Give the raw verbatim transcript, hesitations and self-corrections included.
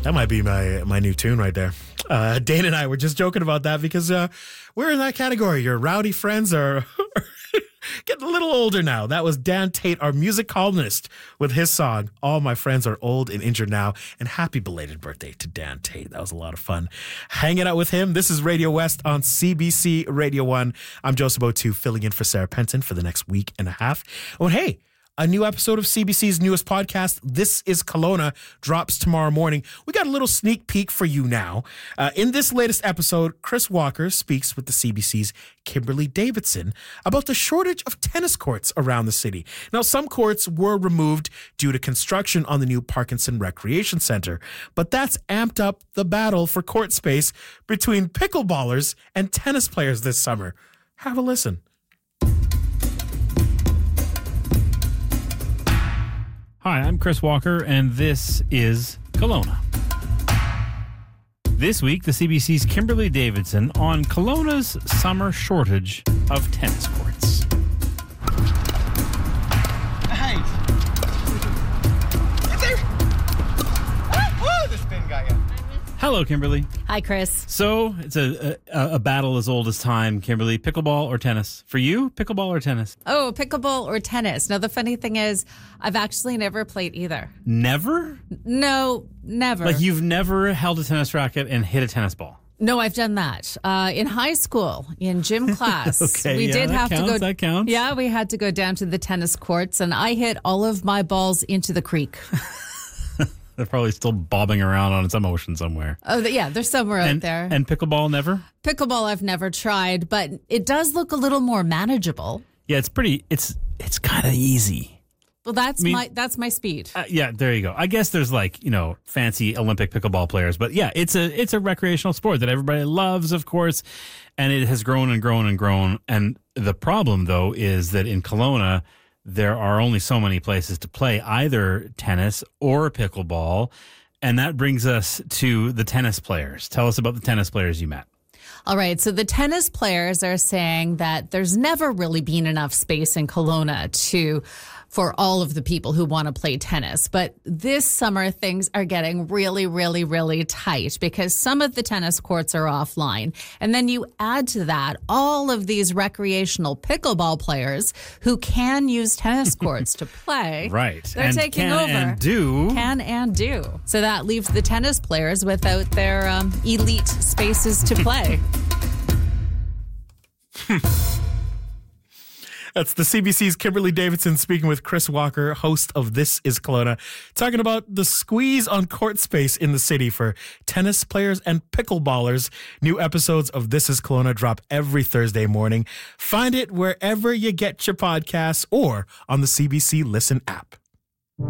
That might be my my new tune right there. Uh, Dane and I were just joking about that because uh, we're in that category. Your rowdy friends are getting a little older now. That was Dan Tate, our music columnist, with his song, All My Friends Are Old and Injured Now. And happy belated birthday to Dan Tate. That was a lot of fun hanging out with him. This is Radio West on C B C Radio one. I'm Joseph O'Toole, filling in for Sarah Penton for the next week and a half. Oh, and hey, a new episode of C B C's newest podcast, This is Kelowna, drops tomorrow morning. We got a little sneak peek for you now. Uh, in this latest episode, Chris Walker speaks with the C B C's Kimberly Davidson about the shortage of tennis courts around the city. Now, some courts were removed due to construction on the new Parkinson Recreation Center, but that's amped up the battle for court space between pickleballers and tennis players this summer. Have a listen. Hi, I'm Chris Walker, and this is Kelowna. This week, the C B C's Kimberly Davidson on Kelowna's summer shortage of tennis courts. Hey! Is there... Oh, whoa, the spin got you. Hello, Kimberly. Hi, Chris. So, it's a, a, a battle as old as time, Kimberly. Pickleball or tennis? For you, pickleball or tennis? Oh, pickleball or tennis. Now, the funny thing is, I've actually never played either. Never? No, never. Like, you've never held a tennis racket and hit a tennis ball? No, I've done that. Uh, in high school, in gym class, okay, we yeah, did that have counts, to go. That counts. Yeah, we had to go down to the tennis courts, and I hit all of my balls into the creek. They're probably still bobbing around on some ocean somewhere. Oh, yeah, they're somewhere and, out there. And pickleball, never? Pickleball, I've never tried, but it does look a little more manageable. Yeah, it's pretty. It's it's kind of easy. Well, that's I mean, my that's my speed. Uh, yeah, there you go. I guess there's like, you know, fancy Olympic pickleball players, but yeah, it's a it's a recreational sport that everybody loves, of course, and it has grown and grown and grown. And the problem, though, is that in Kelowna, there are only so many places to play either tennis or pickleball, and that brings us to the tennis players. Tell us about the tennis players you met. All right. So the tennis players are saying that there's never really been enough space in Kelowna to for all of the people who want to play tennis. But this summer, things are getting really, really, really tight because some of the tennis courts are offline. And then you add to that all of these recreational pickleball players who can use tennis courts to play. Right. They're and taking can over. And do. Can and do. So that leaves the tennis players without their um, elite spaces to play. That's the C B C's Kimberly Davidson speaking with Chris Walker, host of This is Kelowna, talking about the squeeze on court space in the city for tennis players and pickleballers. New episodes of This is Kelowna drop every Thursday morning. Find it wherever you get your podcasts or on the C B C Listen app.